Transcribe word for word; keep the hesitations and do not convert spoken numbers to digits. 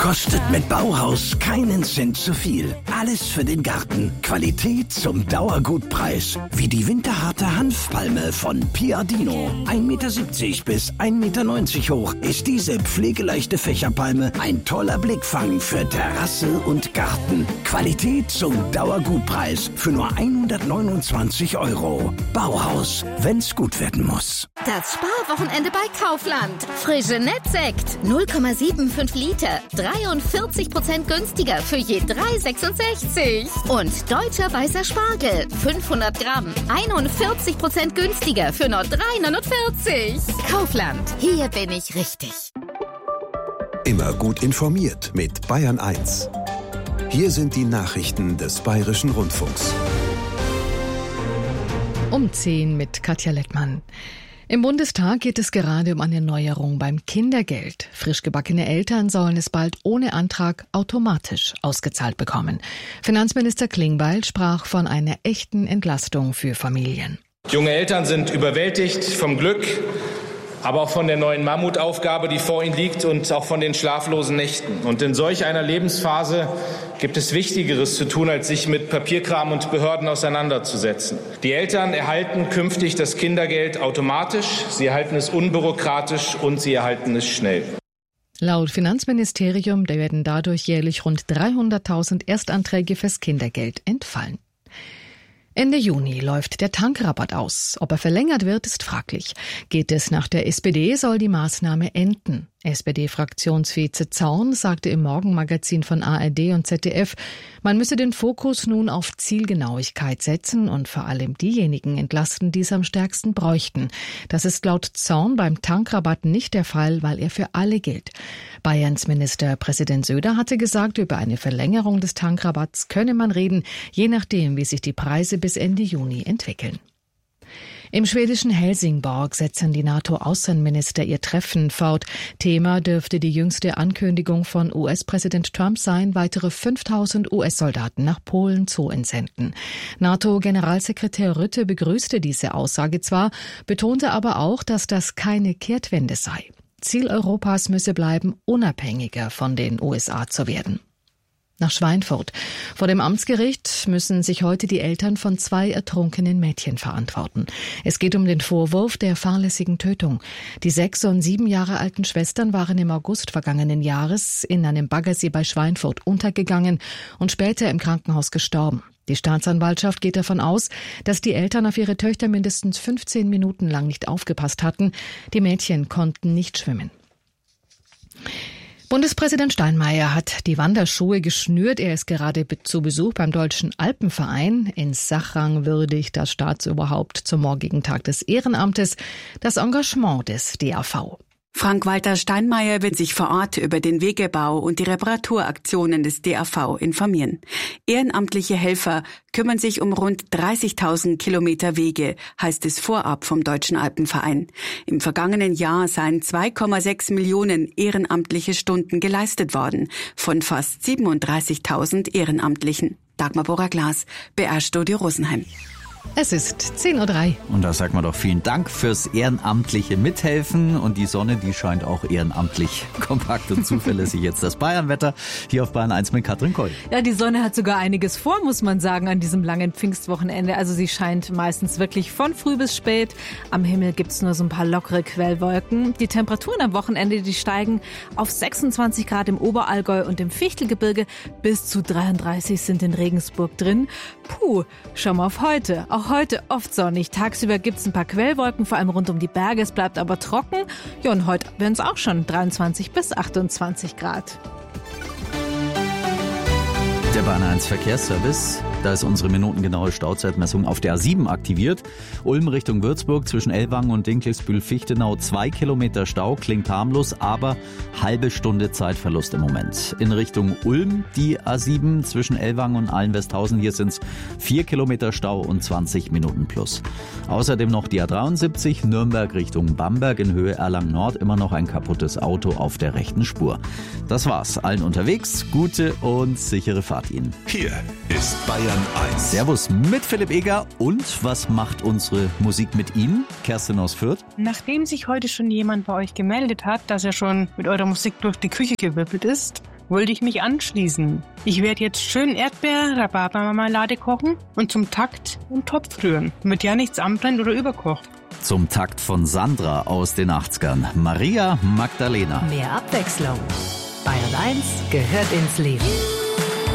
Kostet mit Bauhaus keinen Cent zu viel. Alles für den Garten. Qualität zum Dauergutpreis. Wie die winterharte Hanfpalme von Piardino. ein Meter siebzig bis ein Meter neunzig hoch ist diese pflegeleichte Fächerpalme ein toller Blickfang für Terrasse und Garten. Qualität zum Dauergutpreis für nur hundertneunundzwanzig Euro. Bauhaus, wenn's gut werden muss. Das Sparwochenende bei Kaufland. Frische Nettsekt. null Komma fünfundsiebzig Liter. dreiundvierzig Prozent günstiger für je drei Komma sechsundsechzig. Und deutscher weißer Spargel. fünfhundert Gramm. einundvierzig Prozent günstiger für nur drei Komma neunundvierzig. Kaufland. Hier bin ich richtig. Immer gut informiert mit Bayern eins. Hier sind die Nachrichten des Bayerischen Rundfunks. Um zehn mit Katja Lettmann. Im Bundestag geht es gerade um eine Neuerung beim Kindergeld. Frisch gebackene Eltern sollen es bald ohne Antrag automatisch ausgezahlt bekommen. Finanzminister Klingbeil sprach von einer echten Entlastung für Familien. Junge Eltern sind überwältigt vom Glück, aber auch von der neuen Mammutaufgabe, die vor ihnen liegt, und auch von den schlaflosen Nächten. Und in solch einer Lebensphase gibt es Wichtigeres zu tun, als sich mit Papierkram und Behörden auseinanderzusetzen. Die Eltern erhalten künftig das Kindergeld automatisch, sie erhalten es unbürokratisch und sie erhalten es schnell. Laut Finanzministerium werden dadurch jährlich rund dreihunderttausend Erstanträge fürs Kindergeld entfallen. Ende Juni läuft der Tankrabatt aus. Ob er verlängert wird, ist fraglich. Geht es nach der S P D, soll die Maßnahme enden. S P D-Fraktionsvize Zorn sagte im Morgenmagazin von A R D und Z D F, man müsse den Fokus nun auf Zielgenauigkeit setzen und vor allem diejenigen entlasten, die es am stärksten bräuchten. Das ist laut Zorn beim Tankrabatt nicht der Fall, weil er für alle gilt. Bayerns Ministerpräsident Söder hatte gesagt, über eine Verlängerung des Tankrabatts könne man reden, je nachdem, wie sich die Preise bis Ende Juni entwickeln. Im schwedischen Helsingborg setzen die NATO-Außenminister ihr Treffen fort. Thema dürfte die jüngste Ankündigung von U S-Präsident Trump sein, weitere fünftausend U S-Soldaten nach Polen zu entsenden. NATO-Generalsekretär Rutte begrüßte diese Aussage zwar, betonte aber auch, dass das keine Kehrtwende sei. Ziel Europas müsse bleiben, unabhängiger von den U S A zu werden. Nach Schweinfurt. Vor dem Amtsgericht müssen sich heute die Eltern von zwei ertrunkenen Mädchen verantworten. Es geht um den Vorwurf der fahrlässigen Tötung. Die sechs und sieben Jahre alten Schwestern waren im August vergangenen Jahres in einem Baggersee bei Schweinfurt untergegangen und später im Krankenhaus gestorben. Die Staatsanwaltschaft geht davon aus, dass die Eltern auf ihre Töchter mindestens fünfzehn Minuten lang nicht aufgepasst hatten. Die Mädchen konnten nicht schwimmen. Bundespräsident Steinmeier hat die Wanderschuhe geschnürt. Er ist gerade zu Besuch beim Deutschen Alpenverein. In Sachrang würdigt das Staatsoberhaupt zum morgigen Tag des Ehrenamtes das Engagement des D A V. Frank-Walter Steinmeier wird sich vor Ort über den Wegebau und die Reparaturaktionen des D A V informieren. Ehrenamtliche Helfer kümmern sich um rund dreißigtausend Kilometer Wege, heißt es vorab vom Deutschen Alpenverein. Im vergangenen Jahr seien zwei Komma sechs Millionen ehrenamtliche Stunden geleistet worden, von fast siebenunddreißigtausend Ehrenamtlichen. Dagmar Bora-Glas, B R-Studio Rosenheim. Es ist zehn Uhr drei. Und da sagt man doch vielen Dank fürs ehrenamtliche Mithelfen. Und die Sonne, die scheint auch ehrenamtlich kompakt und zuverlässig. Jetzt das Bayernwetter hier auf Bayern eins mit Katrin Koll. Ja, die Sonne hat sogar einiges vor, muss man sagen, an diesem langen Pfingstwochenende. Also sie scheint meistens wirklich von früh bis spät. Am Himmel gibt's nur so ein paar lockere Quellwolken. Die Temperaturen am Wochenende, die steigen auf sechsundzwanzig Grad im Oberallgäu und im Fichtelgebirge. Bis zu dreiunddreißig sind in Regensburg drin. Puh, schau mal auf heute. Auch heute oft sonnig. Tagsüber gibt's ein paar Quellwolken, vor allem rund um die Berge. Es bleibt aber trocken. Ja, und heute werden es auch schon dreiundzwanzig bis achtundzwanzig Grad. Der Bayern eins Verkehrsservice. Da ist unsere minutengenaue Stauzeitmessung auf der A sieben aktiviert. Ulm Richtung Würzburg zwischen Ellwangen und Dinkelsbühl-Fichtenau. Zwei Kilometer Stau, klingt harmlos, aber halbe Stunde Zeitverlust im Moment. In Richtung Ulm die A sieben zwischen Ellwangen und Allenwesthausen. Hier sind es vier Kilometer Stau und zwanzig Minuten plus. Außerdem noch die A dreiundsiebzig Nürnberg Richtung Bamberg in Höhe Erlangen Nord. Immer noch ein kaputtes Auto auf der rechten Spur. Das war's. Allen unterwegs. Gute und sichere Fahrt Ihnen. Hier ist Bayern eins. Servus mit Philipp Eger. Und was macht unsere Musik mit Ihnen? Kerstin aus Fürth. Nachdem sich heute schon jemand bei euch gemeldet hat, dass er schon mit eurer Musik durch die Küche gewirbelt ist, wollte ich mich anschließen. Ich werde jetzt schön Erdbeer-Rhabarbermarmelade kochen und zum Takt einen Topf rühren, damit ja nichts anbrennt oder überkocht. Zum Takt von Sandra aus den achtzigern. Maria Magdalena. Mehr Abwechslung. Bayern eins gehört ins Leben.